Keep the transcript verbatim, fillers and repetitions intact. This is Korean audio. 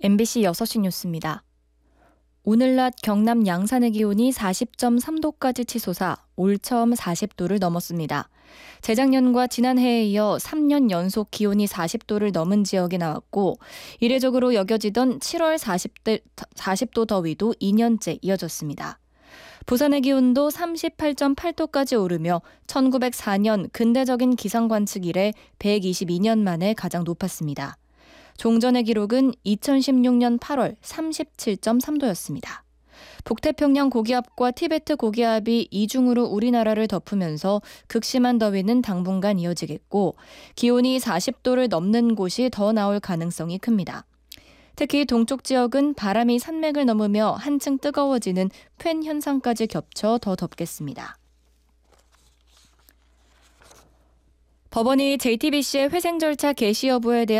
엠비씨 여섯 시 뉴스입니다. 오늘 낮 경남 양산의 기온이 사십 점 삼 도까지 치솟아 올 처음 사십 도를 넘었습니다. 재작년과 지난해에 이어 삼 년 연속 기온이 사십 도를 넘은 지역이 나왔고 이례적으로 여겨지던 칠월 사십 도 더위도 이 년째 이어졌습니다. 부산의 기온도 삼십팔 점 팔 도까지 오르며 천구백사 년 근대적인 기상 관측 이래 백이십이 년 만에 가장 높았습니다. 종전의 기록은 이천십육 년 팔월 삼십칠 점 삼 도였습니다. 북태평양 고기압과 티베트 고기압이 이중으로 우리나라를 덮으면서 극심한 더위는 당분간 이어지겠고 기온이 사십 도를 넘는 곳이 더 나올 가능성이 큽니다. 특히 동쪽 지역은 바람이 산맥을 넘으며 한층 뜨거워지는 팬 현상까지 겹쳐 더 덥겠습니다. 법원이 제이티비씨의 회생 절차 개시 여부에 대한